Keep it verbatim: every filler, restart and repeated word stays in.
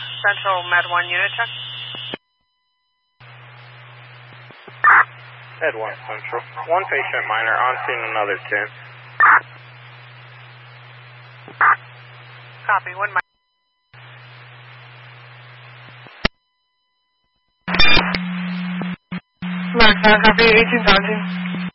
Central Med one unit check. Med one Central. One patient minor, on scene another ten. Copy, one minor. Max, copy, eighteen seventeen.